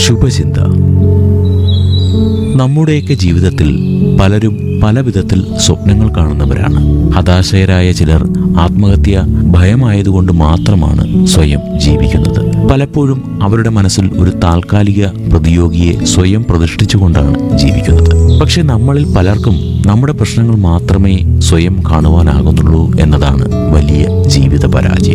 ശുഭചിന്ത. നമ്മുടെയൊക്കെ ജീവിതത്തിൽ പലരും പല വിധത്തിൽ സ്വപ്നങ്ങൾ കാണുന്നവരാണ്. ഹതാശയരായ ചിലർ ആത്മഹത്യ ഭയമായതുകൊണ്ട് മാത്രമാണ് സ്വയം ജീവിക്കുന്നത്. പലപ്പോഴും അവരുടെ മനസ്സിൽ ഒരു താൽക്കാലിക പ്രതിയോഗിയെ സ്വയം പ്രതിഷ്ഠിച്ചുകൊണ്ടാണ് ജീവിക്കുന്നത്. പക്ഷെ നമ്മളിൽ പലർക്കും നമ്മുടെ പ്രശ്നങ്ങൾ മാത്രമേ സ്വയം കാണുവാനാകുന്നുള്ളൂ എന്നതാണ് വലിയ ജീവിത പരാജയം.